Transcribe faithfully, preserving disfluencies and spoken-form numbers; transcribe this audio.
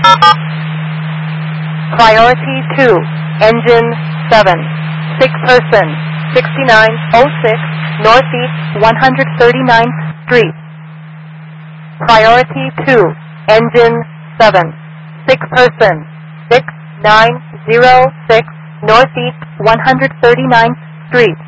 Priority two, engine seven, sick person, sixty-nine oh six Northeast one hundred thirty-ninth Street. Priority two, engine seven, sick person, six nine oh six Northeast one hundred thirty-ninth Street.